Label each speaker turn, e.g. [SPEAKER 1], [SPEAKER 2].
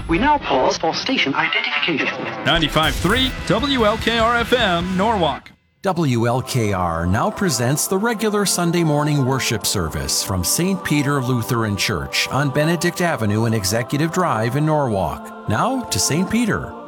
[SPEAKER 1] We now pause for station identification.
[SPEAKER 2] 95.3 WLKR-FM, Norwalk.
[SPEAKER 3] WLKR now presents the regular Sunday morning worship service from St. Peter Lutheran Church on Benedict Avenue and Executive Drive in Norwalk. Now to St. Peter.